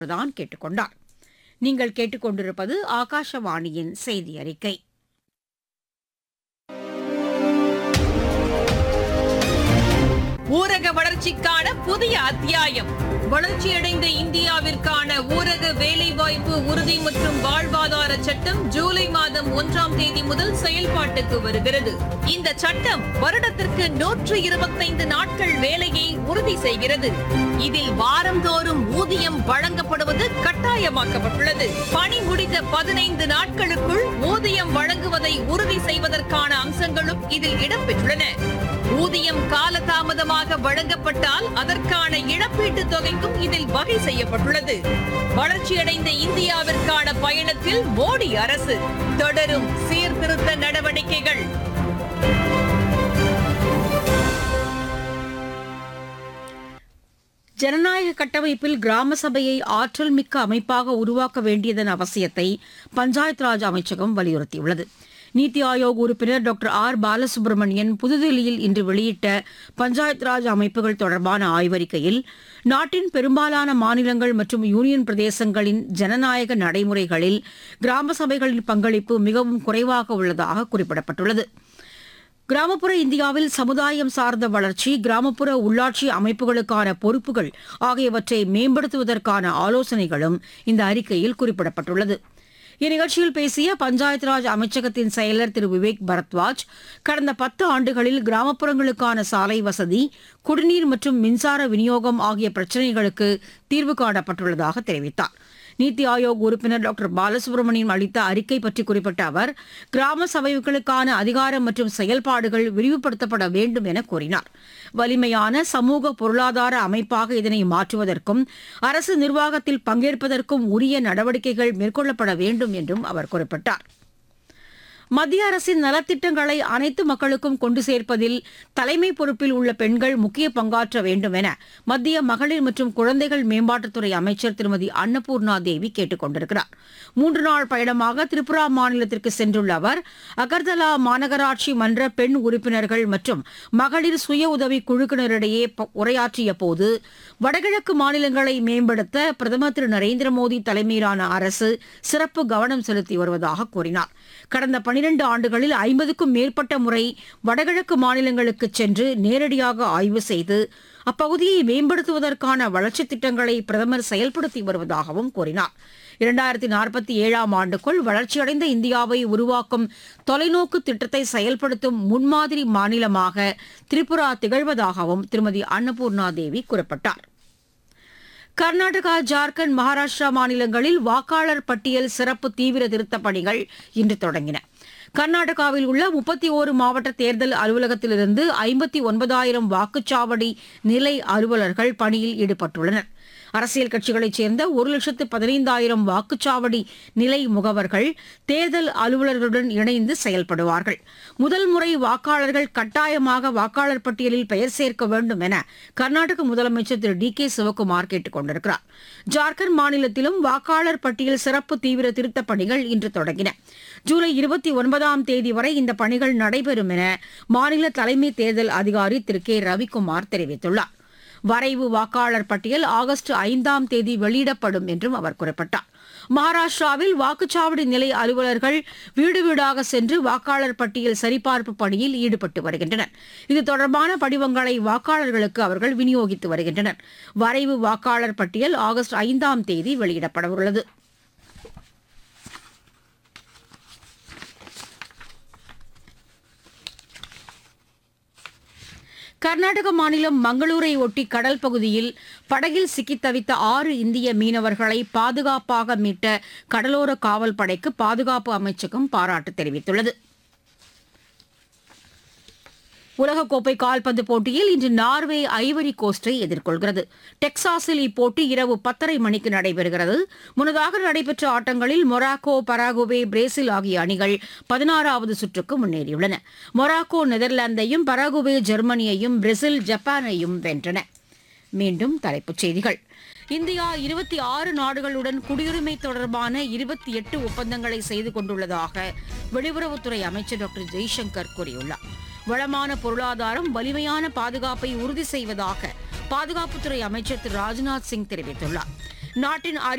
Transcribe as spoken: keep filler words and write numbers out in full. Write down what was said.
தான் கேட்டுக் கொண்டார். நீங்கள் கேட்டுக்கொண்டிருப்பது ஆகாஷவாணியின் செய்தி அறிக்கை. ஊரக வளர்ச்சிக்கான புதிய அத்தியாயம். வளர்ச்சியடைந்த இந்தியாவிற்கான ஊரக வேலைவாய்ப்பு உறுதி மற்றும் வாழ்வாதார சட்டம் ஜூலை மாதம் ஒன்றாம் தேதி முதல் செயல்பாட்டுக்கு வருகிறது. இந்த சட்டம் வருடத்திற்கு நூற்று இருபத்தைந்து நாட்கள் வேலையை உறுதி செய்கிறது. இதில் வாரந்தோறும் ஊதியம் வழங்கப்படுவது கட்டாயமாக்கப்பட்டுள்ளது. பணி முடிந்த பதினைந்து நாட்களுக்குள் ஊதியம் வழங்குவதை உறுதி செய்வதற்கான அம்சங்களும் இதில் இடம்பெற்றுள்ளன. ஊதியம் காலதாமதமாக வழங்கப்பட்டால் அதற்கான இழப்பீட்டுத் தொகைக்கும் இதில் வகை செய்யப்பட்டுள்ளது. வளர்ச்சியடைந்த இந்தியாவிற்கான பயணத்தில் மோடி அரசு தொடரும் சீர்திருத்த நடவடிக்கைகள். ஜனநாயக கட்டமைப்பில் கிராம சபையை ஆற்றல் மிக்க அமைப்பாக உருவாக்க வேண்டியதன் அவசியத்தை பஞ்சாயத் ராஜ் அமைச்சகம் வலியுறுத்தியுள்ளது. நீத்தி ஆயோக் உறுப்பினர் டாக்டர் ஆர் பாலசுப்ரமணியன் புதுதில்லியில் இன்று வெளியிட்ட பஞ்சாயத் ராஜ் அமைப்புகள் தொடர்பான ஆய்வறிக்கையில் நாட்டின் பெரும்பாலான மாநிலங்கள் மற்றும் யூனியன் பிரதேசங்களின் ஜனநாயக நடைமுறைகளில் கிராம சபைகளின் பங்களிப்பு மிகவும் குறைவாக உள்ளதாக குறிப்பிடப்பட்டுள்ளது. கிராமப்புற இந்தியாவில் சமுதாயம் சார்ந்த வளர்ச்சி, கிராமப்புற உள்ளாட்சி அமைப்புகளுக்கான பொறுப்புகள் ஆகியவற்றை மேம்படுத்துவதற்கான ஆலோசனைகளும் இந்த அறிக்கையில் குறிப்பிடப்பட்டுள்ளது. இந்நிகழ்ச்சியில் பேசிய பஞ்சாயத் ராஜ் அமைச்சகத்தின் செயலர் திரு விவேக் பரத்வாஜ், கடந்த பத்து ஆண்டுகளில் கிராமப்புறங்களுக்கான சாலை வசதி, குடிநீர் மற்றும் மின்சார விநியோகம் ஆகிய பிரச்சினைகளுக்கு தீர்வு காணப்பட்டுள்ளதாக தெரிவித்தார். நீத்தி ஆயோக் உறுப்பினர் டாக்டர் பாலசுப்ரமணியன் அளித்த அறிக்கை பற்றி குறிப்பிட்ட அவர், கிராம சபைகளுக்கான அதிகாரம் மற்றும் செயல்பாடுகள் விரிவுபடுத்தப்பட வேண்டும் என கூறினார். வலிமையான சமூக பொருளாதார அமைப்பாக இதனை மாற்றுவதற்கும் அரசு நிர்வாகத்தில் பங்கேற்பதற்கும் உரிய நடவடிக்கைகள் மேற்கொள்ளப்பட வேண்டும் என்றும் அவர் குறிப்பிட்டார். மத்திய அரசின் நலத்திட்டங்களை அனைத்து மக்களுக்கும் கொண்டு சேர்ப்பதில் தலைமை பொறுப்பில் உள்ள பெண்கள் முக்கிய பங்காற்ற வேண்டும் என மத்திய மகளிர் மற்றும் குழந்தைகள் மேம்பாட்டுத்துறை அமைச்சர் திருமதி அன்னபூர்ணா தேவி கேட்டுக் கொண்டிருக்கிறார். மூன்று நாள் பயணமாக திரிபுரா மாநிலத்திற்கு சென்றுள்ள அவர் அகர்தலா மாநகராட்சி மன்ற பெண் உறுப்பினர்கள் மற்றும் மகளிர் சுய உதவி குழுக்களிடையே உரையாற்றிய போது, வடகிழக்கு மாநிலங்களை மேம்படுத்த பிரதமர் திரு நரேந்திர மோடி தலைமையிலான அரசு சிறப்பு கவனம் செலுத்தி வருவதாக கூறினார். கடந்த பனிரண்டு ஆண்டுகளில் ஐம்பதுக்கும் மேற்பட்ட முறை வடகிழக்கு மாநிலங்களுக்கு சென்று நேரடியாக ஆய்வு செய்து அப்பகுதியை மேம்படுத்துவதற்கான வளர்ச்சித் திட்டங்களை பிரதமர் செயல்படுத்தி வருவதாகவும் கூறினார். இரண்டாயிரத்தி நாற்பத்தி ஏழாம் ஆண்டுக்குள் வளர்ச்சியடைந்த இந்தியாவை உருவாக்கும் தொலைநோக்கு திட்டத்தை செயல்படுத்தும் முன்மாதிரி மாநிலமாக திரிபுரா திகழ்வதாகவும் திருமதி அன்னபூர்ணா தேவி குறிப்பிட்டார். கர்நாடகா, ஜார்க்கண்ட், மகாராஷ்டிரா மாநிலங்களில் வாக்காளர் பட்டியல் சிறப்பு தீவிர திருத்தப் பணிகள் இன்று தொடங்கின. கர்நாடகாவில் உள்ள முப்பத்தி ஓரு மாவட்ட தேர்தல் அலுவலகத்திலிருந்து ஐம்பத்தி ஒன்பதாயிரம் வாக்குச்சாவடி நிலை அலுவலர்கள் பணியில் ஈடுபட்டுள்ளனர். அரசியல் கட்சிகளைச் சேர்ந்த ஒரு லட்சத்து பதினைந்தாயிரம் வாக்குச்சாவடி நிலை முகவர்கள் தேர்தல் அலுவலர்களுடன் இணைந்து செயல்படுவார்கள். முதல் முறை வாக்காளர்கள் கட்டாயமாக வாக்காளர் பட்டியலில் பெயர் சேர்க்க வேண்டும் என கர்நாடக முதலமைச்சர் திரு டி கே சிவக்குமார் கேட்டுக் கொண்டிருக்கிறார். ஜார்க்கண்ட் மாநிலத்திலும் வாக்காளர் பட்டியல் சிறப்பு தீவிர திருத்தப் பணிகள் இன்று தொடங்கின. ஜூலை இருபத்தி ஒன்பதாம் தேதி வரை இந்த பணிகள் நடைபெறும் என மாநில தலைமை தேர்தல் அதிகாரி திரு கே ரவிக்குமார் தெரிவித்துள்ளார். வரைவு வாக்காளர் பட்டியல் ஆகஸ்ட் ஐந்தாம் தேதி வெளியிடப்படும் என்றும் அவர் குறிப்பிட்டார். மகாராஷ்டிராவில் வாக்குச்சாவடி நிலை அலுவலர்கள் வீடு வீடாக சென்று வாக்காளர் பட்டியல் சரிபார்ப்பு பணியில் ஈடுபட்டு வருகின்றனர். இது தொடர்பான படிவங்களை வாக்காளர்களுக்கு அவர்கள் விநியோகித்து வருகின்றனர். வரைவு வாக்காளர் பட்டியல் ஆகஸ்ட் ஐந்தாம் தேதி வெளியிடப்படவுள்ளது. கர்நாடக மாநிலம் மங்களூரை ஒட்டி கடல் பகுதியில் படகில் சிக்கித் தவித்த ஆறு இந்திய மீனவர்களை பாதுகாப்பாக மீட்ட கடலோர காவல் படைக்கு பாதுகாப்பு அமைச்சகம் பாராட்டு தெரிவித்துள்ளது. உலகக்கோப்பை கால்பந்து போட்டியில் இன்று நார்வே ஐவரி கோஸ்டை எதிர்கொள்கிறது. டெக்சாஸில் இப்போட்டி இரவு பத்தரை மணிக்கு நடைபெறுகிறது. முன்னதாக நடைபெற்ற ஆட்டங்களில் மொராக்கோ, பராகுவே, பிரேசில் ஆகிய அணிகள் பதினாறாவது சுற்றுக்கு முன்னேறியுள்ளன. Morocco நெதர்லாந்தையும், Paraguay ஜெர்மனியையும், Brazil ஜப்பானையும் வென்றன. மீண்டும் தலைப்புச் செய்திகள். இந்தியா இருபத்தி ஆறு நாடுகளுடன் குடியுரிமை தொடர்பான இருபத்தி எட்டு ஒப்பந்தங்களை செய்து கொண்டுள்ளதாக வெளியுறவுத்துறை அமைச்சர் டாக்டர் ஜெய்சங்கர் கூறியுள்ளார். வளமான பொருளாதாரம் வலிமையான பாதுகாப்பை உறுதி செய்வதாக பாதுகாப்புத்துறை அமைச்சர் திரு ராஜ்நாத் சிங் தெரிவித்துள்ளார். நாட்டின்